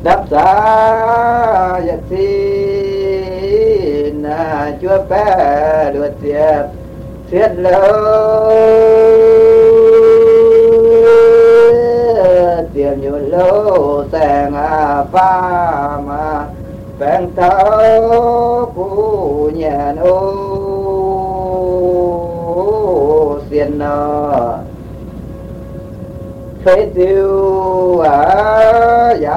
đáp giá giật xin chúa bé đuột diệt thiết lâu tiền nhiều lâu sàng pha mà bèn tháo cú nhà ô xiên nó thế tiêu